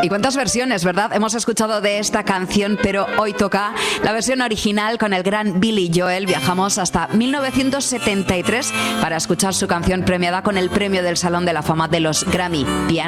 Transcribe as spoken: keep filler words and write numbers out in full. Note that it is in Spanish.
Y cuántas versiones, ¿verdad? Hemos escuchado de esta canción, pero hoy toca la versión original con el gran Billy Joel. Viajamos hasta mil novecientos setenta y tres para escuchar su canción premiada con el premio del Salón de la Fama de los Grammy. Piano